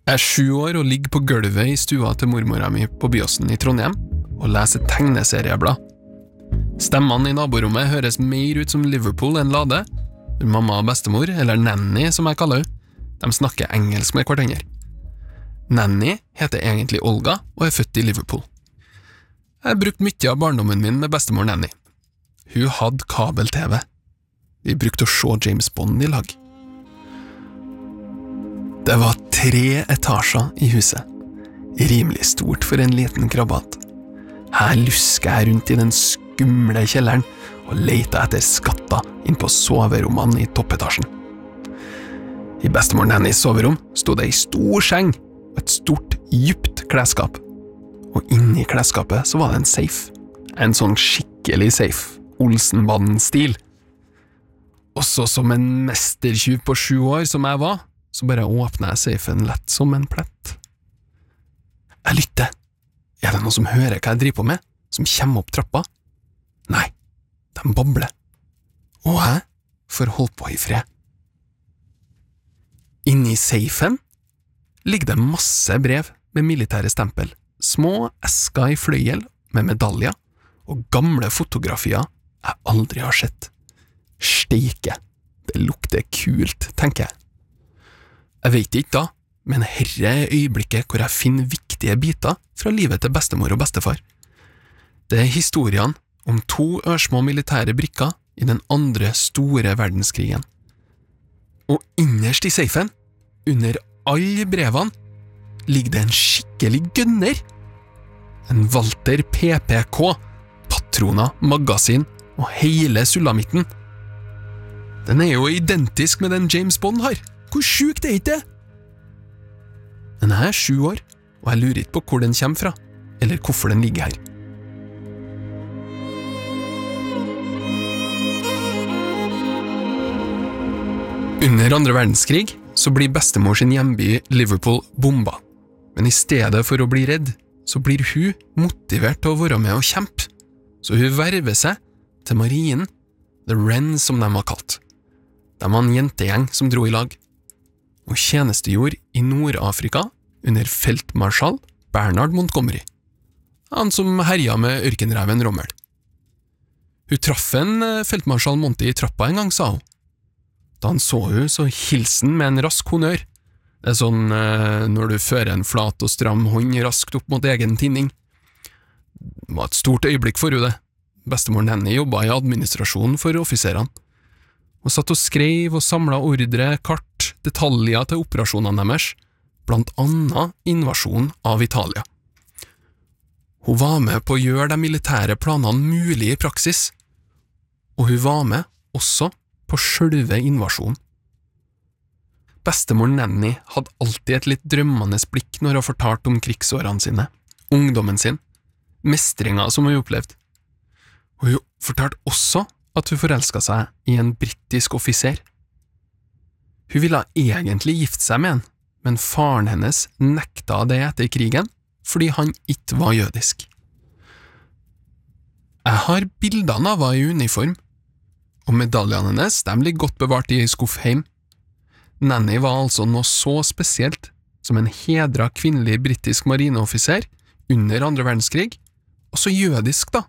Jeg er 7 år og ligger på gulvet i stua til mormora mi på Byåsen i Trondheim og leser tegneserieblad. Stemmene i naborommet høres mer ut som Liverpool enn Lade, hvor mamma og bestemor, eller Nanny som jeg kaller henne, de snakker engelsk med hverandre. Nanny heter egentlig Olga og er født i Liverpool. Jeg har brukt mye av barndommen min med bestemor Nanny. Hun hadde kabel-TV. Vi brukte å se James Bond i lag. Det var 3 etasjer i huset. Rimelig stort for en liten krabbat. Her lusket jeg rundt i den skumle kjelleren og lette etter skatter inn på soverommene i toppetasjen. I bestemor Nannys soverom stod det en stor seng og et stort, djupt klesskap. Og inni klesskapet så var det en safe. En sånn skikkelig safe, Olsenbanden-stil. Også som en mestertjuv på 7 år som jeg var, så bare åpnet jeg safen lett som en plett. Jeg lytter. Er det noen som hører hva jeg driver på med, som kommer opp trappa? Nei, de babler. Og jeg får holde på i fred. Inni safen ligger det masse brev med militære stempel, små esker i fløyel med medaljer og gamle fotografier jeg aldri har sett. Steike, det lukter kult, tenker jeg. Jeg vet ikke da, men herre er øyeblikket hvor jeg finner viktige biter fra livet til bestemor og bestefar. Det er historiene om 2 ørsmå militære brikker i den andre store verdenskrigen. Og innerst i safen, under alle brevene, ligger det en skikkelig gunner. En Walter PPK, patroner, magasin og hele sulamitten. Den er jo identisk med den James Bond har. Hvor sjukt er ikke det? Men jeg er 7 år, og jeg lurer ikke på hvor den kommer fra, eller hvorfor den ligger her. Under 2. verdenskrig så blir bestemor sin hjemby Liverpool bomba, men i stedet for å bli redd, så blir hun motivert til å være med og kjempe, så hun verver seg til marinen, The Wren som de var kalt. De var en jentegjeng som dro i lag, og tjenestegjorde i Nord-Afrika under feltmarskal Bernard Montgomery, han som herja med ørkenreven Rommel. Hun traff en feltmarskal Monty i trappa en gang, sa hun. Da han så hun, så hilsen med en rask honnør. Det er sånn når du fører en flat og stram hånd raskt opp mot egen tinning. Det var et stort øyeblikk for hun det. Bestemor Nanny jobbet i administrasjonen for offiserene. Hun satt og skrev og samlet ordre, kart, detaljer til operasjonene deres, blant annet invasjon av Italia. Hun var med på å gjøre de militære planene mulig i praksis, og hun var med også på selve invasjonen. Bestemor Nanny hadde alltid et litt drømmende blikk når hun fortalte om krigsårene sine, ungdommen sin, mestringer som hun opplevde. Og hun fortalte også at hun forelsket seg i en britisk offiser. Hun ville egentlig gifte seg med han, men faren hennes nekta det etter krigen, fordi han ikke var jødisk. Jeg har bildene av henne i uniform, og medaljene hennes, de ligger godt bevart i skuff hjem. Nanny var altså noe så spesielt som en hedret kvinnelig britisk marineoffiser under 2. verdenskrig, og så jødisk da.